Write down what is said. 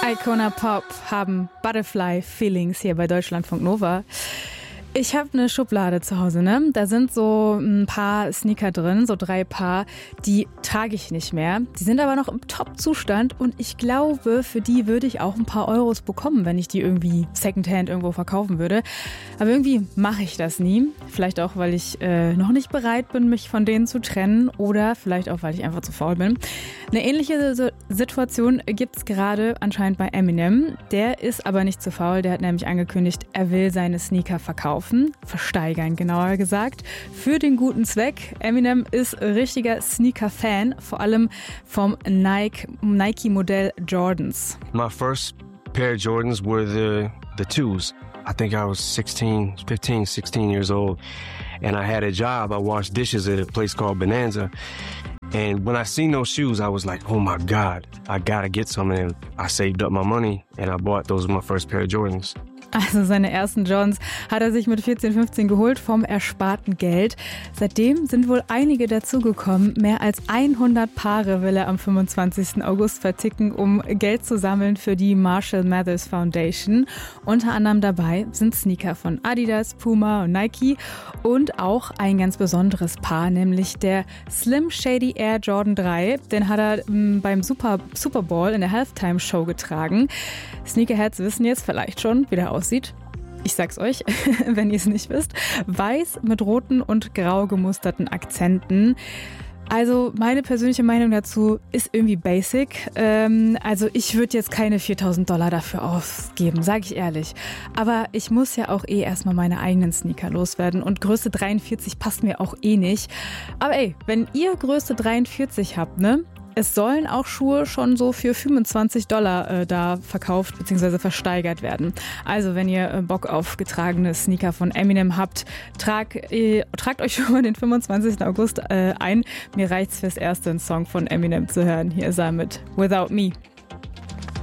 Icona Pop haben Butterfly Feelings hier bei Deutschlandfunk Nova. Ich habe eine Schublade zu Hause, ne? Da sind so ein paar Sneaker drin, so 3 Paar, die trage ich nicht mehr. Die sind aber noch im Top-Zustand und ich glaube, für die würde ich auch ein paar Euros bekommen, wenn ich die irgendwie Secondhand irgendwo verkaufen würde. Aber irgendwie mache ich das nie. Vielleicht auch, weil ich noch nicht bereit bin, mich von denen zu trennen oder vielleicht auch, weil ich einfach zu faul bin. Eine ähnliche Situation gibt es gerade anscheinend bei Eminem. Der ist aber nicht zu faul, der hat nämlich angekündigt, er will seine Sneaker versteigern, genauer gesagt, für den guten Zweck. Eminem ist richtiger Sneaker-Fan, vor allem vom Nike-Modell Jordans. My first pair of Jordans were the twos. I think I was 15, 16 years old, and I had a job. I washed dishes at a place called Bonanza. And when I seen those shoes, I was like, oh my God, I gotta get some. And I saved up my money and I bought those my first pair of Jordans. Also seine ersten Jordans hat er sich mit 14, 15 geholt vom ersparten Geld. Seitdem sind wohl einige dazugekommen. Mehr als 100 Paare will er am 25. August verticken, um Geld zu sammeln für die Marshall Mathers Foundation. Unter anderem dabei sind Sneaker von Adidas, Puma und Nike und auch ein ganz besonderes Paar, nämlich der Slim Shady Air Jordan 3. Den hat er beim Super Bowl in der Halftime Show getragen. Sneakerheads wissen jetzt vielleicht schon, wie der aussieht. Ich sag's euch, wenn ihr es nicht wisst. Weiß mit roten und grau gemusterten Akzenten. Also meine persönliche Meinung dazu ist irgendwie basic. Also ich würde jetzt keine $4.000 dafür ausgeben, sage ich ehrlich. Aber ich muss ja auch erstmal meine eigenen Sneaker loswerden und Größe 43 passt mir auch nicht. Aber wenn ihr Größe 43 habt, ne? Es sollen auch Schuhe schon so für $25 da verkauft bzw. versteigert werden. Also wenn ihr Bock auf getragene Sneaker von Eminem habt, tragt euch schon mal den 25. August ein. Mir reicht's fürs erste, einen Song von Eminem zu hören. Hier ist er mit Without Me.